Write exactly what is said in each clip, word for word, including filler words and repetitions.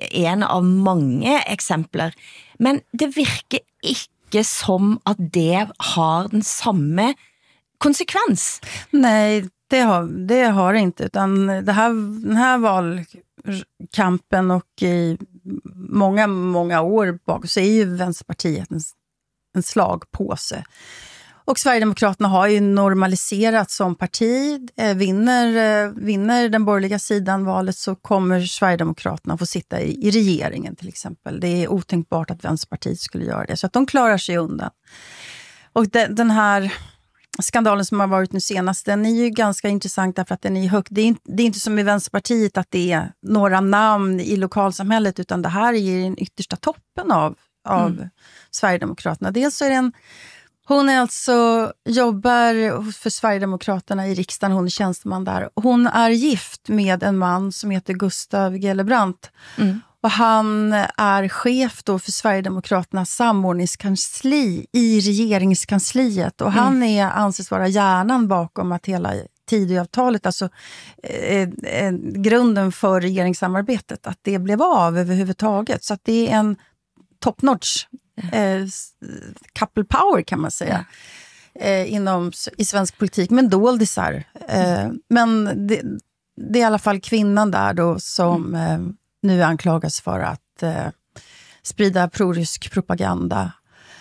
en av mange eksempler. Men det virker ikke som at det har den samme konsekvens. Nej, det har det har det inte, utan det här den här valkampen och i många många år bak så är ju Vänsterpartiet en, en slagpåse. Och Sverigedemokraterna har ju normaliserat som parti. Eh, vinner, eh, vinner den borgerliga sidan valet så kommer Sverigedemokraterna få sitta i, i regeringen till exempel. Det är otänkbart att Vänsterpartiet skulle göra det. Så att de klarar sig undan. Och de, den här skandalen som har varit nu senast, den är ju ganska intressant därför att den är hög. Det är, inte, det är inte som i Vänsterpartiet att det är några namn i lokalsamhället, utan det här är den yttersta toppen av, av mm. Sverigedemokraterna. Dels så är det en Hon är alltså, jobbar för Sverigedemokraterna i riksdagen, hon är tjänsteman där. Hon är gift med en man som heter Gustav Gellebrant. Mm. Och han är chef då för Sverigedemokraternas samordningskansli i regeringskansliet. Och han är, anses vara hjärnan bakom att hela Tidöavtalet, alltså eh, eh, grunden för regeringssamarbetet, att det blev av överhuvudtaget. Så att det är en top-notch Eh, couple power kan man säga ja. eh, inom, i svensk politik, men doldisar. Eh, men det, det är i alla fall kvinnan där då som eh, nu anklagas för att eh, sprida prorysk propaganda.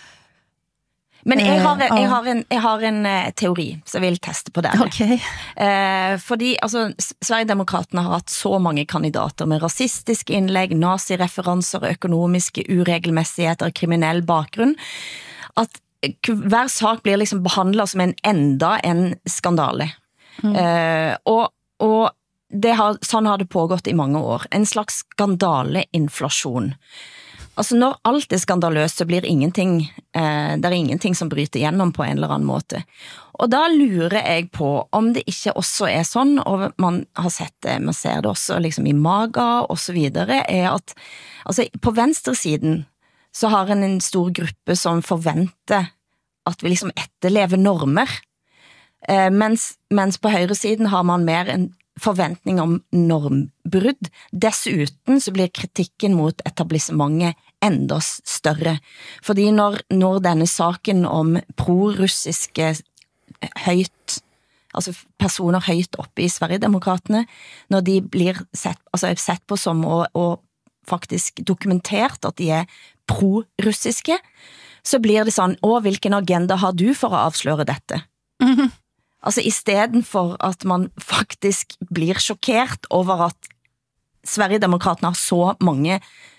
Men jeg har, jeg har, en, jeg har en teori, så jeg vil teste på det. Okay. Eh, fordi altså, Sverigedemokraterne har hatt så mange kandidater med rasistiske innlegg, nazireferanser, økonomiske uregelmessigheter, kriminell bakgrunn, at hver sak blir liksom behandlet som en enda en skandale. Mm. Eh, og, og det har, sånn har det pågått i mange år. En slags skandaleinflasjon. Altså når alt er skandaløst, så blir ingenting, eh, det er ingenting som bryter igenom på en eller annen måte. Og da lurer jeg på om det ikke også er sånn, og man har sett det, man ser det også liksom i maga og så videre, er at altså, på venstresiden så har en en stor gruppe som forventer at vi liksom etterlever normer, eh, mens, mens på høyresiden har man mer en forventning om normbrudd. Dessuten så blir kritikken mot etablissementet enda større. Fordi når, når denne saken om pro-russiske høyt, altså personer høyt oppe i Sverigedemokraterne, når de blir sett, altså sett på som og, og faktisk dokumentert at de er pro-russiske, så blir det sånn, å, hvilken agenda har du for å avsløre dette? Mhm. Altså i stedet for at man faktisk blir sjokkert over at Sverigedemokraterne har så mange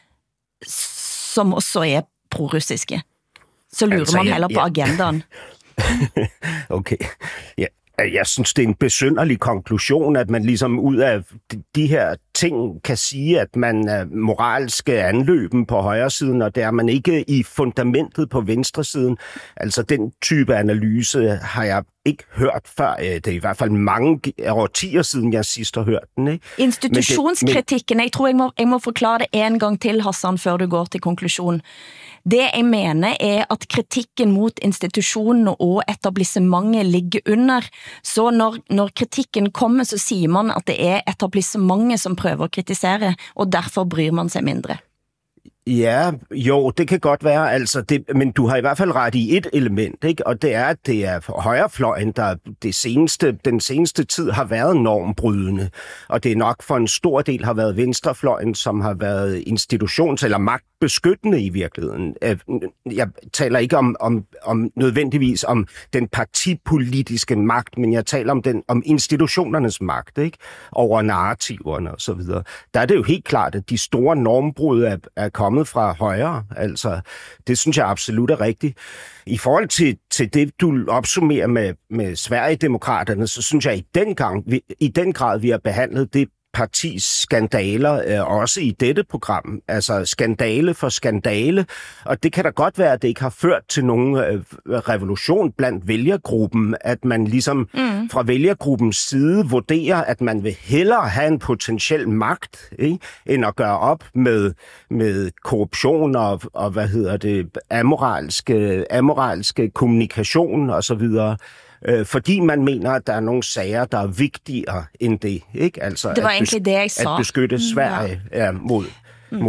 som også er prorussiske, så lurer altså, man heller ja, på agendaen. Okay, ja. Jeg synes, det er en besynderlig konklusion, at man ligesom ud af de her ting kan sige, at man er moralsk anløben på højre siden, og det er man ikke i fundamentet på venstre siden. Altså den type analyse har jeg ikke hørt før. Det er i hvert fald mange årtier siden, jeg sidst har hørt den. Ikke? Institutionskritikken, jeg tror, jeg må, jeg må forklare det en gang til, Hassan, før du går til konklusion. Det jeg mener er at kritikken mot institutionerne og etablissementet ligger under. Så når, når kritikken kommer, så siger man at det er etablissementet som prøver at kritisere, og derfor bryr man sig mindre. Ja, jo, det kan godt være, altså det, men du har i hvert fald ret i et element, ikke? Og det er, at det er højrefløjen, der det seneste, den seneste tid har været normbrydende, og det er nok for en stor del har været venstrefløjen, som har været institutions- eller magtbeskyttende i virkeligheden. Jeg taler ikke om, om, om nødvendigvis om den partipolitiske magt, men jeg taler om, den, om institutionernes magt, ikke? Over narrativerne og så videre. Der er det jo helt klart, at de store normbrud er, er kommet fra højre. Altså, det synes jeg absolut er rigtigt. I forhold til, til det, du opsummerer med, med Sverigedemokraterne, så synes jeg i den, gang, vi, i den grad, vi har behandlet det partis skandaler, øh, også i dette program. Altså skandale for skandale. Og det kan da godt være, at det ikke har ført til nogen øh, revolution blandt vælgergruppen, at man ligesom mm. fra vælgergruppens side vurderer, at man vil hellere have en potentiel magt, ikke, end at gøre op med, med korruption og, og hvad hedder det, amoralske, amoralske kommunikation og så videre. Fordi man mener, at der er nogle sager, der er vigtigere end det, ikke? Altså det var at, egentlig det, jeg sa. At beskytte Sverige ja. Ja, mod,